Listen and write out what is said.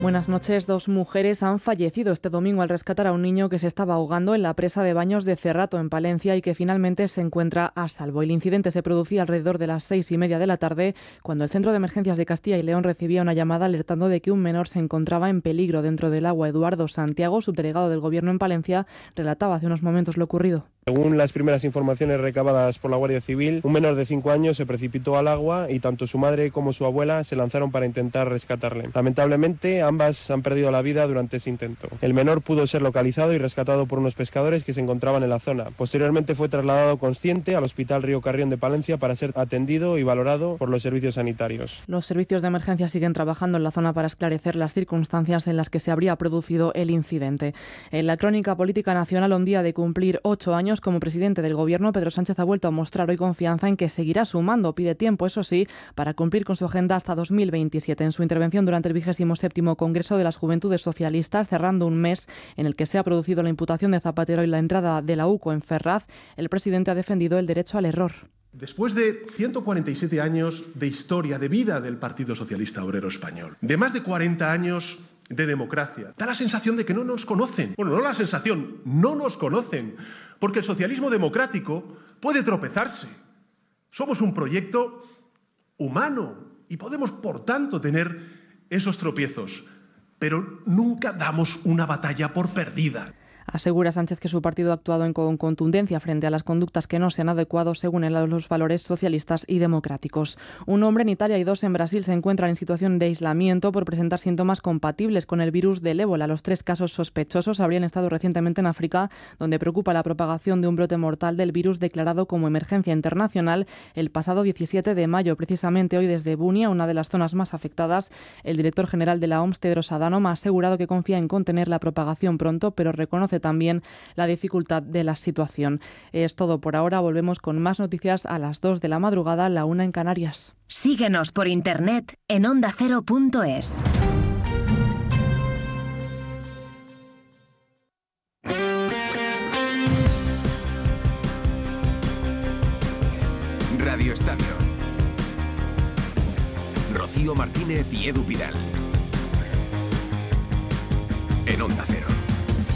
Buenas noches. 2 mujeres han fallecido este domingo al rescatar a un niño que se estaba ahogando en la presa de Baños de Cerrato, en Palencia, y que finalmente se encuentra a salvo. El incidente se producía alrededor de las 6:30 de la tarde, cuando el Centro de Emergencias de Castilla y León recibía una llamada alertando de que un menor se encontraba en peligro dentro del agua. Eduardo Santiago, subdelegado del Gobierno en Palencia, relataba hace unos momentos lo ocurrido. Según las primeras informaciones recabadas por la Guardia Civil, un menor de 5 años se precipitó al agua y tanto su madre como su abuela se lanzaron para intentar rescatarle. Lamentablemente, ambas han perdido la vida durante ese intento. El menor pudo ser localizado y rescatado por unos pescadores que se encontraban en la zona. Posteriormente fue trasladado consciente al Hospital Río Carrión de Palencia para ser atendido y valorado por los servicios sanitarios. Los servicios de emergencia siguen trabajando en la zona para esclarecer las circunstancias en las que se habría producido el incidente. En la crónica política nacional, un día de cumplir 8 años como presidente del Gobierno, Pedro Sánchez ha vuelto a mostrar hoy confianza en que seguirá sumando. Pide tiempo, eso sí, para cumplir con su agenda hasta 2027. En su intervención durante el 27º Congreso de las Juventudes Socialistas, cerrando un mes en el que se ha producido la imputación de Zapatero y la entrada de la UCO en Ferraz, el presidente ha defendido el derecho al error. Después de 147 años de historia, de vida del Partido Socialista Obrero Español, de más de 40 años de democracia, da la sensación de que no nos conocen. Bueno, no la sensación, no nos conocen, porque el socialismo democrático puede tropezarse. Somos un proyecto humano y podemos, por tanto, tener esos tropiezos, pero nunca damos una batalla por perdida. Asegura Sánchez que su partido ha actuado con contundencia frente a las conductas que no se han adecuado según los valores socialistas y democráticos. Un hombre en Italia y 2 en Brasil se encuentran en situación de aislamiento por presentar síntomas compatibles con el virus del ébola. Los 3 casos sospechosos habrían estado recientemente en África, donde preocupa la propagación de un brote mortal del virus declarado como emergencia internacional el pasado 17 de mayo. Precisamente hoy, desde Bunia, una de las zonas más afectadas, el director general de la OMS, Tedros Adhanom, ha asegurado que confía en contener la propagación pronto, pero reconoce también la dificultad de la situación. Es todo por ahora. Volvemos con más noticias a las 2 de la madrugada, la 1 en Canarias. Síguenos por internet en ondacero.es. Radio Estadio. Rocío Martínez y Edu Pidal. En Onda Cero.